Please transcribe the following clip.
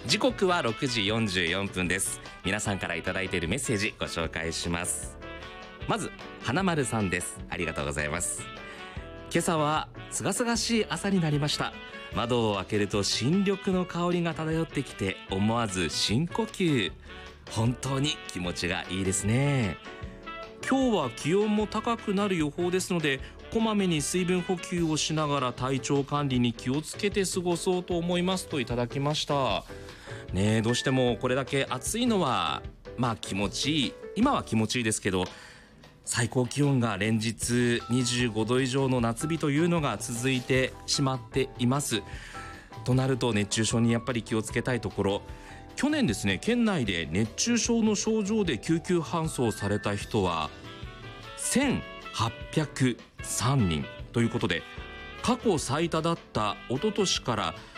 時刻は6時44分です。皆さんからいただいているメッセージご紹介します。まず花丸さんです。ありがとうございます。今朝はすがすがしい朝になりました。窓を開けると新緑の香りが漂ってきて思わず深呼吸。本当に気持ちがいいですね。今日は気温も高くなる予報ですので、こまめに水分補給をしながら体調管理に気をつけて過ごそうと思いますといただきましたね。どうしてもこれだけ暑いのは気持ちいい、今は気持ちいいですけど、最高気温が連日25度以上の夏日というのが続いてしまっていますとなると、熱中症にやっぱり気をつけたいところ。去年ですね、県内で熱中症の症状で救急搬送された人は1803人ということで、過去最多だった一昨年から